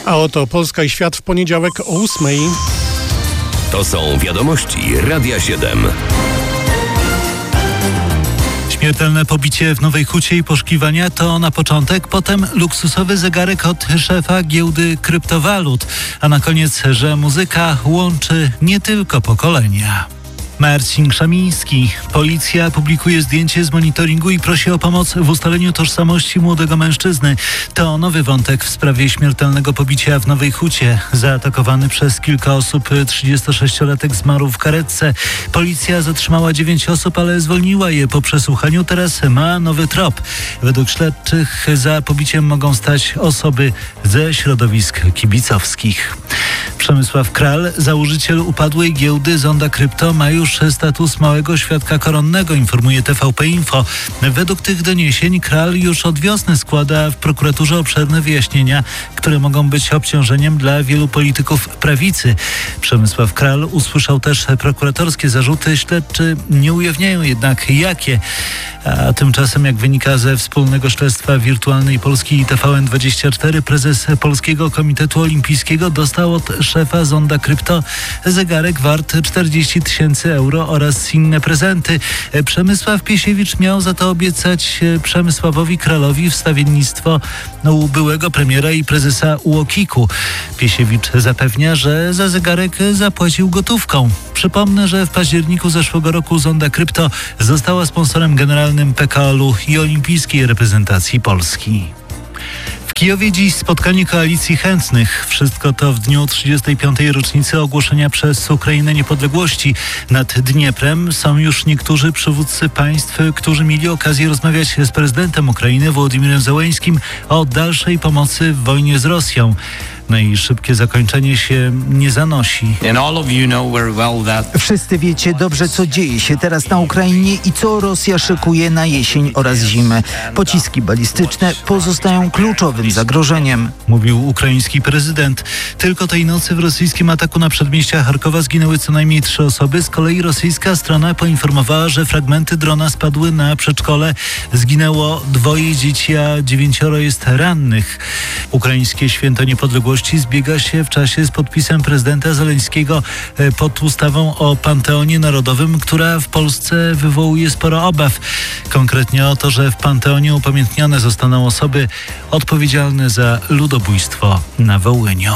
A oto Polska i świat w poniedziałek o 8:00. To są wiadomości Radia 7. Śmiertelne pobicie w Nowej Hucie i poszukiwania to na początek, potem luksusowy zegarek od szefa giełdy kryptowalut, a na koniec, że muzyka łączy nie tylko pokolenia. Marcin Krzemiński. Policja publikuje zdjęcie z monitoringu i prosi o pomoc w ustaleniu tożsamości młodego mężczyzny. To nowy wątek w sprawie śmiertelnego pobicia w Nowej Hucie. Zaatakowany przez kilka osób 36-latek zmarł w karetce. Policja zatrzymała 9 osób, ale zwolniła je po przesłuchaniu. Teraz ma nowy trop. Według śledczych za pobiciem mogą stać osoby ze środowisk kibicowskich. Przemysław Kral, założyciel upadłej giełdy Zonda Krypto, ma już status małego świadka koronnego, informuje TVP Info. Według tych doniesień Kral już od wiosny składa w prokuraturze obszerne wyjaśnienia, które mogą być obciążeniem dla wielu polityków prawicy. Przemysław Kral usłyszał też prokuratorskie zarzuty. Śledczy nie ujawniają jednak jakie. A tymczasem, jak wynika ze wspólnego śledztwa Wirtualnej Polski i TVN24, prezes Polskiego Komitetu Olimpijskiego dostał od szefa Zonda Krypto zegarek wart 40 000 euro oraz inne prezenty. Przemysław Piesiewicz miał za to obiecać Przemysławowi Kralowi wstawiennictwo u byłego premiera i prezesa UOKiK-u. Piesiewicz zapewnia, że za zegarek zapłacił gotówką. Przypomnę, że w październiku zeszłego roku Zonda Krypto została sponsorem generalnym PKOL-u i olimpijskiej reprezentacji Polski. W Kijowie dziś spotkanie koalicji chętnych. Wszystko to w dniu 35. rocznicy ogłoszenia przez Ukrainę niepodległości. Nad Dnieprem są już niektórzy przywódcy państw, którzy mieli okazję rozmawiać z prezydentem Ukrainy Wołodymirem Zełeńskim o dalszej pomocy w wojnie z Rosją. No i szybkie zakończenie się nie zanosi. Wszyscy wiecie dobrze, co dzieje się teraz na Ukrainie i co Rosja szykuje na jesień oraz zimę. Pociski balistyczne pozostają kluczowym zagrożeniem, mówił ukraiński prezydent. Tylko tej nocy w rosyjskim ataku na przedmieścia Charkowa zginęły co najmniej 3 osoby. Z kolei rosyjska strona poinformowała, że fragmenty drona spadły na przedszkole. Zginęło 2 dzieci, a 9 jest rannych. Ukraińskie Święto Niepodległości zbiega się w czasie z podpisem prezydenta Zeleńskiego pod ustawą o Panteonie Narodowym, która w Polsce wywołuje sporo obaw. Konkretnie o to, że w Panteonie upamiętnione zostaną osoby odpowiedzialne za ludobójstwo na Wołyniu.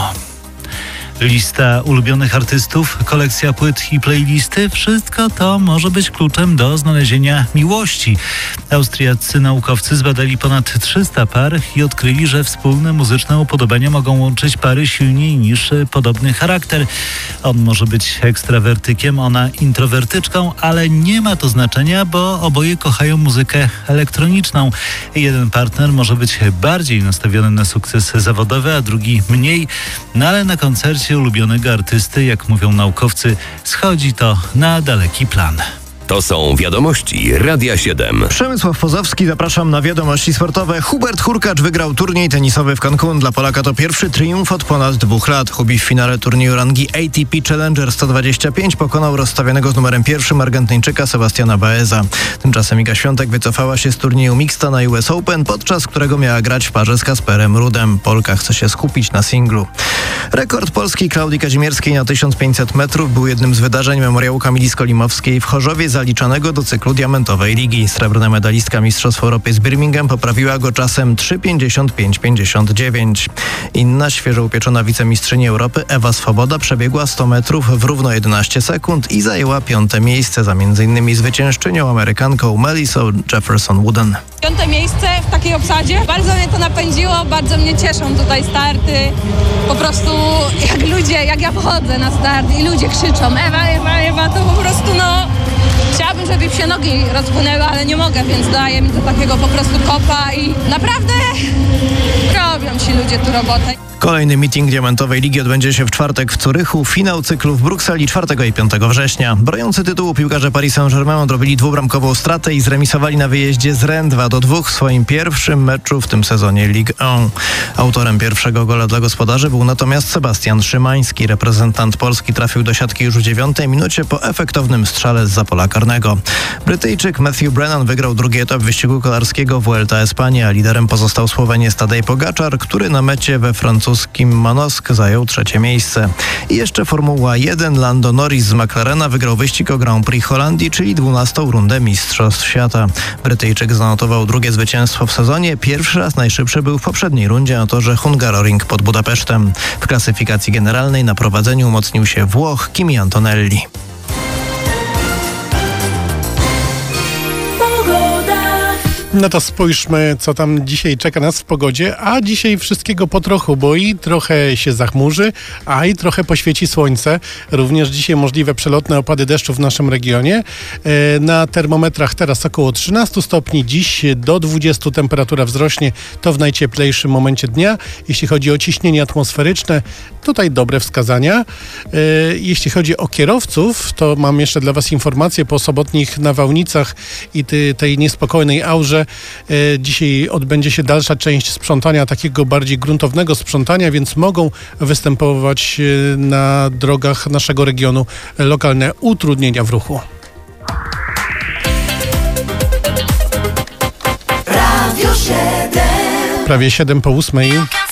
Lista ulubionych artystów, kolekcja płyt i playlisty, wszystko to może być kluczem do znalezienia miłości. Austriaccy naukowcy zbadali ponad 300 par i odkryli, że wspólne muzyczne upodobania mogą łączyć pary silniej niż podobny charakter. On może być ekstrawertykiem, ona introwertyczką, ale nie ma to znaczenia, bo oboje kochają muzykę elektroniczną. Jeden partner może być bardziej nastawiony na sukces zawodowy, a drugi mniej, no ale na koncercie ulubionego artysty, jak mówią naukowcy, schodzi to na daleki plan. To są wiadomości Radia 7. Przemysław Pozowski, zapraszam na wiadomości sportowe. Hubert Hurkacz wygrał turniej tenisowy w Cancun. Dla Polaka to pierwszy triumf od ponad 2 lat. Hubi w finale turnieju rangi ATP Challenger 125 pokonał rozstawionego z numerem 1 Argentyńczyka Sebastiana Baeza. Tymczasem Iga Świątek wycofała się z turnieju mixta na US Open, podczas którego miała grać w parze z Kasperem Ruudem. Polka chce się skupić na singlu. Rekord Polski Klaudii Kazimierskiej na 1500 metrów był jednym z wydarzeń memoriału Kamili Skolimowskiej w Chorzowie, zaliczonego do cyklu Diamentowej Ligi. Srebrna medalistka Mistrzostw Europy z Birmingham poprawiła go czasem 3:55:59. Inna świeżo upieczona wicemistrzyni Europy Ewa Swoboda przebiegła 100 metrów w równo 11 sekund i zajęła 5. miejsce za m.in. zwyciężczynią Amerykanką Melissą Jefferson-Wooden. 5. miejsce w takiej obsadzie. Bardzo mnie to napędziło, bardzo mnie cieszą tutaj starty. Po prostu jak ludzie, jak ja wchodzę na start i ludzie krzyczą Ewa, Ewa, Ewa, to po prostu chciałabym, żeby się nogi rozpłynęły, ale nie mogę, więc daję mi to takiego po prostu kopa i naprawdę robią ci ludzie tu robotę. Kolejny meeting Diamentowej Ligi odbędzie się w czwartek w Zurychu. Finał cyklu w Brukseli 4 i 5 września. Broniący tytułu piłkarze Paris Saint-Germain odrobili 2-bramkową stratę i zremisowali na wyjeździe z Rennes 2-2 w swoim pierwszym meczu w tym sezonie Ligue 1. Autorem pierwszego gola dla gospodarzy był natomiast Sebastian Szymański. Reprezentant Polski trafił do siatki już w 9 minucie po efektownym strzale zza pola karnego. Brytyjczyk Matthew Brennan wygrał drugi etap wyścigu kolarskiego Vuelta a España. Liderem pozostał Słoweniec Tadej Pogačar, który na mecie we francuskim Manosque zajął 3. miejsce. I jeszcze Formuła 1. Lando Norris z McLarena wygrał wyścig o Grand Prix Holandii, czyli 12. rundę Mistrzostw Świata. Brytyjczyk zanotował drugie zwycięstwo w sezonie. Pierwszy raz najszybszy był w poprzedniej rundzie na torze Hungaroring pod Budapesztem. W klasyfikacji generalnej na prowadzeniu umocnił się Włoch Kimi Antonelli. No to spójrzmy, co tam dzisiaj czeka nas w pogodzie, a dzisiaj wszystkiego po trochu, bo i trochę się zachmurzy, a i trochę poświeci słońce. Również dzisiaj możliwe przelotne opady deszczu w naszym regionie. Na termometrach teraz około 13 stopni, dziś do 20 temperatura wzrośnie, to w najcieplejszym momencie dnia. Jeśli chodzi o ciśnienie atmosferyczne, tutaj dobre wskazania. Jeśli chodzi o kierowców, to mam jeszcze dla Was informacje po sobotnich nawałnicach i tej niespokojnej aurze. Dzisiaj odbędzie się dalsza część sprzątania, takiego bardziej gruntownego sprzątania, więc mogą występować na drogach naszego regionu lokalne utrudnienia w ruchu. Radio 7. Prawie 7 po 8.